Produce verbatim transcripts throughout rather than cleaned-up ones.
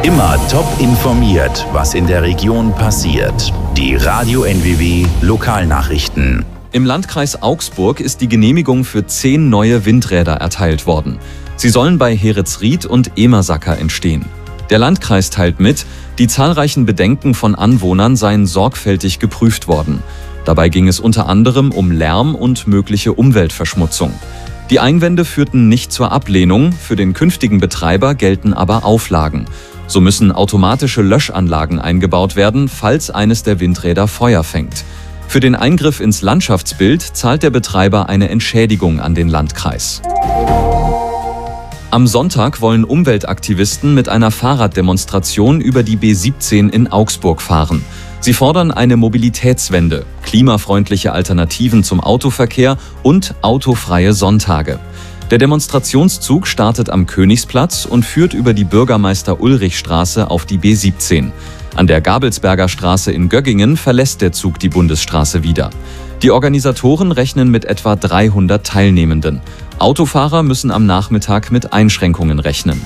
Immer top informiert, was in der Region passiert. Die Radio N W W Lokalnachrichten. Im Landkreis Augsburg ist die Genehmigung für zehn neue Windräder erteilt worden. Sie sollen bei Heretsried und Emersacker entstehen. Der Landkreis teilt mit, die zahlreichen Bedenken von Anwohnern seien sorgfältig geprüft worden. Dabei ging es unter anderem um Lärm und mögliche Umweltverschmutzung. Die Einwände führten nicht zur Ablehnung, für den künftigen Betreiber gelten aber Auflagen. So müssen automatische Löschanlagen eingebaut werden, falls eines der Windräder Feuer fängt. Für den Eingriff ins Landschaftsbild zahlt der Betreiber eine Entschädigung an den Landkreis. Am Sonntag wollen Umweltaktivisten mit einer Fahrraddemonstration über die B siebzehn in Augsburg fahren. Sie fordern eine Mobilitätswende, klimafreundliche Alternativen zum Autoverkehr und autofreie Sonntage. Der Demonstrationszug startet am Königsplatz und führt über die Bürgermeister-Ulrich-Straße auf die B siebzehn. An der Gabelsberger Straße in Göggingen verlässt der Zug die Bundesstraße wieder. Die Organisatoren rechnen mit etwa dreihundert Teilnehmenden. Autofahrer müssen am Nachmittag mit Einschränkungen rechnen.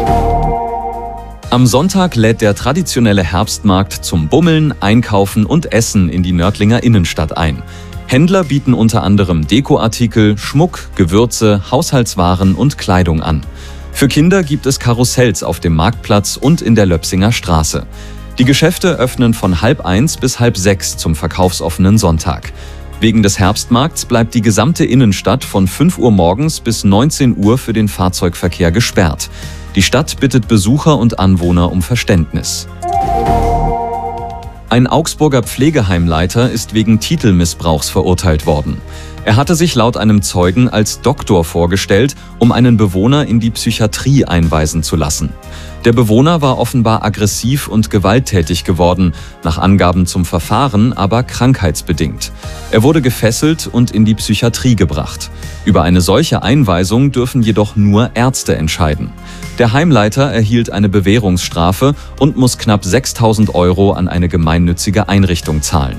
Am Sonntag lädt der traditionelle Herbstmarkt zum Bummeln, Einkaufen und Essen in die Nördlinger Innenstadt ein. Händler bieten unter anderem Dekoartikel, Schmuck, Gewürze, Haushaltswaren und Kleidung an. Für Kinder gibt es Karussells auf dem Marktplatz und in der Löpsinger Straße. Die Geschäfte öffnen von halb eins bis halb sechs zum verkaufsoffenen Sonntag. Wegen des Herbstmarkts bleibt die gesamte Innenstadt von fünf Uhr morgens bis neunzehn Uhr für den Fahrzeugverkehr gesperrt. Die Stadt bittet Besucher und Anwohner um Verständnis. Ein Augsburger Pflegeheimleiter ist wegen Titelmissbrauchs verurteilt worden. Er hatte sich laut einem Zeugen als Doktor vorgestellt, um einen Bewohner in die Psychiatrie einweisen zu lassen. Der Bewohner war offenbar aggressiv und gewalttätig geworden, nach Angaben zum Verfahren aber krankheitsbedingt. Er wurde gefesselt und in die Psychiatrie gebracht. Über eine solche Einweisung dürfen jedoch nur Ärzte entscheiden. Der Heimleiter erhielt eine Bewährungsstrafe und muss knapp sechstausend Euro an eine gemeinnützige Einrichtung zahlen.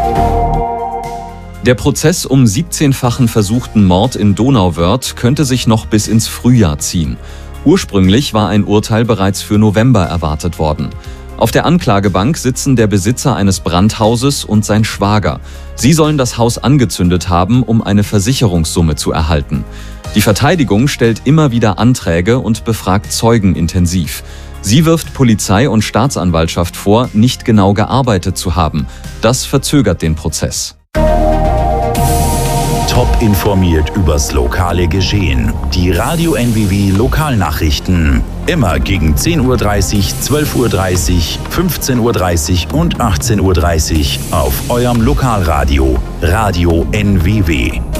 Der Prozess um siebzehnfachen versuchten Mord in Donauwörth könnte sich noch bis ins Frühjahr ziehen. Ursprünglich war ein Urteil bereits für November erwartet worden. Auf der Anklagebank sitzen der Besitzer eines Brandhauses und sein Schwager. Sie sollen das Haus angezündet haben, um eine Versicherungssumme zu erhalten. Die Verteidigung stellt immer wieder Anträge und befragt Zeugen intensiv. Sie wirft Polizei und Staatsanwaltschaft vor, nicht genau gearbeitet zu haben. Das verzögert den Prozess. Top informiert übers lokale Geschehen. Die Radio N W W Lokalnachrichten. Immer gegen zehn Uhr dreißig, zwölf Uhr dreißig, fünfzehn Uhr dreißig und achtzehn Uhr dreißig auf eurem Lokalradio Radio N W W.